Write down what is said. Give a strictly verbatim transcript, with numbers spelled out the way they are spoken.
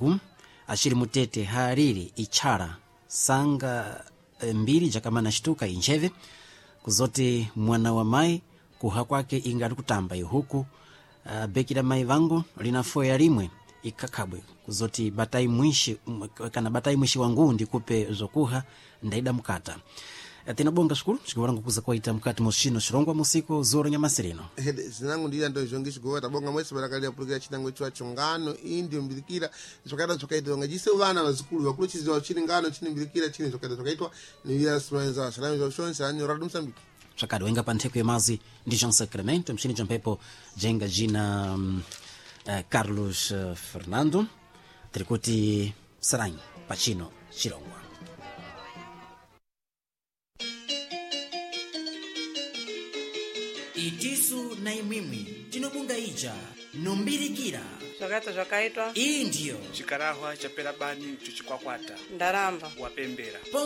kum ashiri mutete hariri ichara sanga mbili jakamana shtuka injeve kuzoti mwana wa mai kuha kwake ingari kutamba huku uh, bekira mai vangu linafoya limwe ikakabwe kuzoti batai mwishi kana batai mwishi wangu ndikupe zokuha ndaida mkata atina bonga shukuru shikuwarangu kuza kwa ita mkati moshino shirongwa musiko zoro nyamasirino zinangu ndiya ndo jongi shikuwata bonga mwesi barakali ya pulika chinangu ichwa chongano indi umbilikira zokata zokaita nga jise uvana wazikulu wakulu chizi wa chini ngano chini umbilikira chini zokata zokaitwa ni vila simanza wa salami za ushonsi anyo radu msambiki shakado wenga panteku ya mazi ndi John Sacramento mshini jompepo jenga jina um, uh, Carlos uh, Fernando trikuti sarangi pachino shirongwa itisu na imwimwi tinobunga ija nombirikira zokata zokaitwa iyi ndiyo chikarahwa cha pelabani chuchikwakwata ndaramba wapembera